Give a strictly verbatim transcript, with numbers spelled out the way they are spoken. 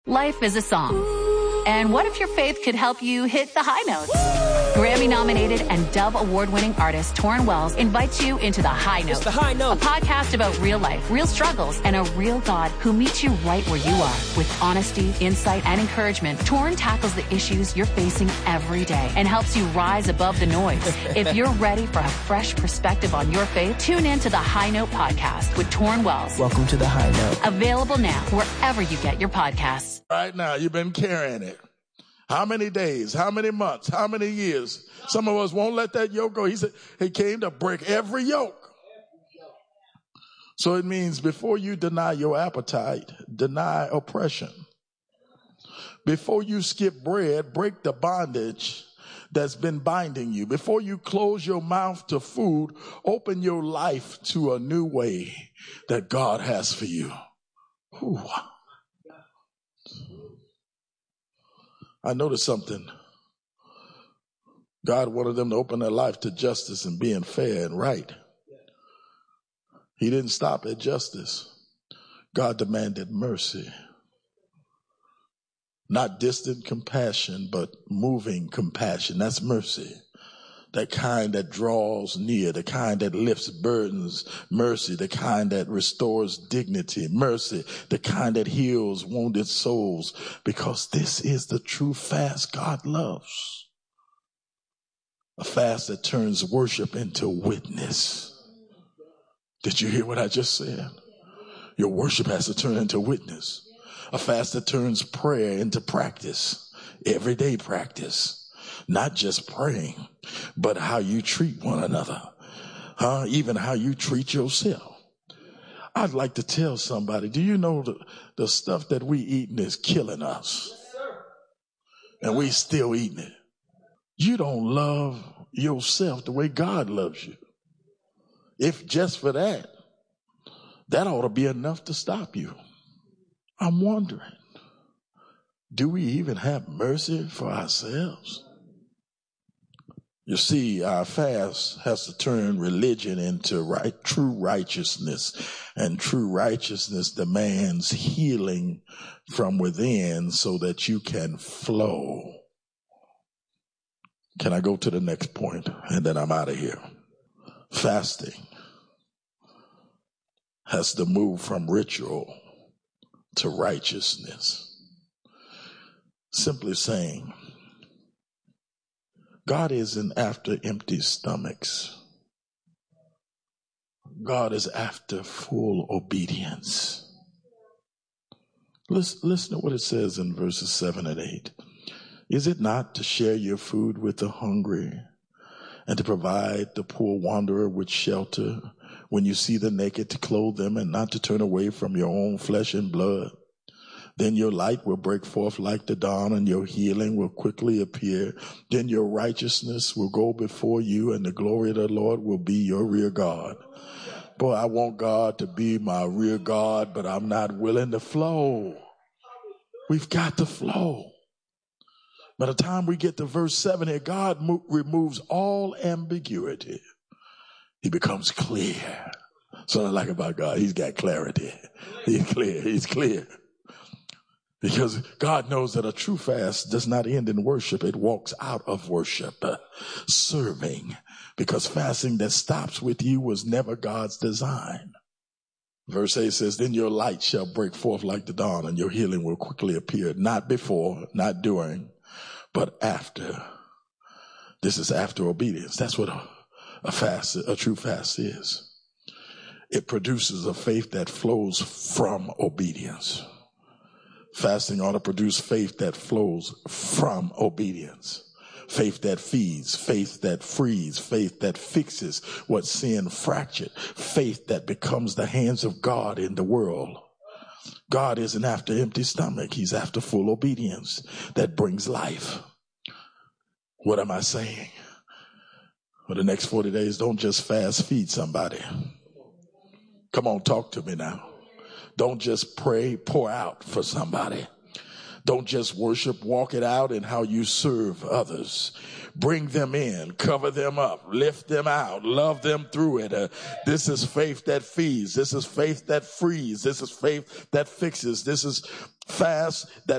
Life is a song. And what if your faith could help you hit the high notes? Grammy-nominated and Dove Award-winning artist Torrin Wells invites you into The High Note. It's The High Note. A podcast about real life, real struggles, and a real God who meets you right where you are. With honesty, insight, and encouragement, Torrin tackles the issues you're facing every day and helps you rise above the noise. If you're ready for a fresh perspective on your faith, tune in to The High Note podcast with Torrin Wells. Welcome to The High Note. Available now wherever you get your podcasts. Right now, you've been carrying it. How many days, how many months, how many years? Some of us won't let that yoke go. He said he came to break every yoke. So it means before you deny your appetite, deny oppression. Before you skip bread, break the bondage that's been binding you. Before you close your mouth to food, open your life to a new way that God has for you. Whew. I noticed something. God wanted them to open their life to justice and being fair and right. He didn't stop at justice. God demanded mercy. Not distant compassion, but moving compassion. That's mercy. That kind that draws near, the kind that lifts burdens, mercy, the kind that restores dignity, mercy, the kind that heals wounded souls, because this is the true fast God loves. A fast that turns worship into witness. Did you hear what I just said? Your worship has to turn into witness. A fast that turns prayer into practice, everyday practice. Not just praying, but how you treat one another, huh? Even how you treat yourself. I'd like to tell somebody, do you know the, the stuff that we eating is killing us? And we still eating it. You don't love yourself the way God loves you. If just for that, that ought to be enough to stop you. I'm wondering, do we even have mercy for ourselves? You see, our fast has to turn religion into right, true righteousness, and true righteousness demands healing from within so that you can flow. Can I go to the next point, and then I'm out of here? Fasting has to move from ritual to righteousness. Simply saying, God isn't after empty stomachs. God is after full obedience. Listen, listen to what it says in verses seven and eight. Is it not to share your food with the hungry and to provide the poor wanderer with shelter when you see the naked, to clothe them and not to turn away from your own flesh and blood? Then your light will break forth like the dawn, and your healing will quickly appear. Then your righteousness will go before you, and the glory of the Lord will be your rear guard. Boy, I want God to be my rear guard, but I'm not willing to flow. We've got to flow. By the time we get to verse seven here, God mo- removes all ambiguity. He becomes clear. Something I like about God, he's got clarity. He's clear. He's clear. Because God knows that a true fast does not end in worship. It walks out of worship, uh, serving. Because fasting that stops with you was never God's design. Verse eight says, then your light shall break forth like the dawn, and your healing will quickly appear. Not before, not during, but after. This is after obedience. That's what a, a fast, a true fast is. It produces a faith that flows from obedience. Fasting ought to produce faith that flows from obedience. Faith that feeds, faith that frees, faith that fixes what sin fractured, faith that becomes the hands of God in the world. God isn't after empty stomach. He's after full obedience that brings life. What am I saying? For the next forty days, don't just fast feed somebody. Come on, talk to me now. Don't just pray, pour out for somebody. Don't just worship, walk it out in how you serve others. Bring them in, cover them up, lift them out, love them through it. Uh, this is faith that feeds. This is faith that frees. This is faith that fixes. This is fast that